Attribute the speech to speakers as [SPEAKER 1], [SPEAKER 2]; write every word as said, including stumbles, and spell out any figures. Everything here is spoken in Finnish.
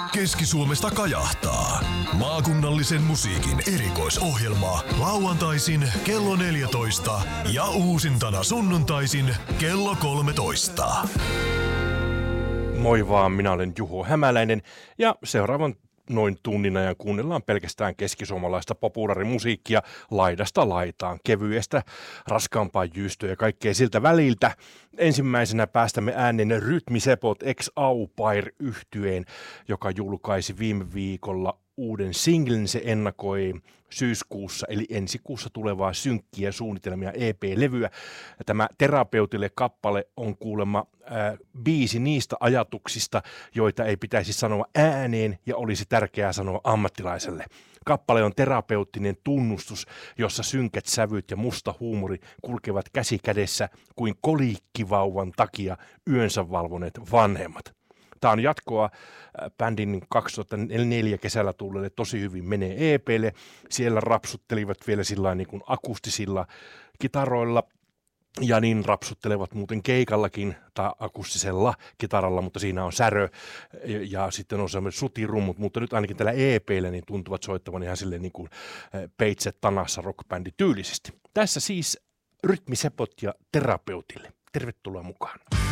[SPEAKER 1] Keski-Suomesta kajahtaa. Maakunnallisen musiikin erikoisohjelma lauantaisin kello neljätoista ja uusintana sunnuntaisin kello kolmetoista.
[SPEAKER 2] Moi vaan, minä olen Juho Hämäläinen ja seuraavan noin tunnin ajan kuunnellaan pelkästään keskisuomalaista populaarimusiikkia laidasta laitaan, kevyestä raskaampaan jyystyä ja kaikkea siltä väliltä. Ensimmäisenä päästämme äänen Rytmisepot ex Aupair-yhtyeen, joka julkaisi viime viikolla uuden singlen. Se ennakoi syyskuussa eli ensi kuussa tulevaa Synkkiä suunnitelmia E P-levyä. Tämä Terapeutille kappale on kuulemma ää, biisi niistä ajatuksista, joita ei pitäisi sanoa ääneen ja olisi tärkeää sanoa ammattilaiselle. Kappale on terapeuttinen tunnustus, jossa synkät sävyt ja musta huumori kulkevat käsi kädessä kuin koliikkivauvan takia yönsä valvoneet vanhemmat. Tämä on jatkoa bändin kaksituhattaneljä kesällä tulleelle Tosi hyvin menee E P:lle. Siellä rapsuttelivat vielä sillä niin kuin akustisilla kitaroilla ja niin rapsuttelevat muuten keikallakin tai akustisella kitaralla, mutta siinä on särö ja, ja sitten on sellaiset sutirummut, mutta nyt ainakin tällä E P:llä niin tuntuvat soittavan ihan silleen niin kuin peitset tanassa rockbändi tyylisesti. Tässä siis Rytmisepot ja Terapeutille. Tervetuloa mukaan.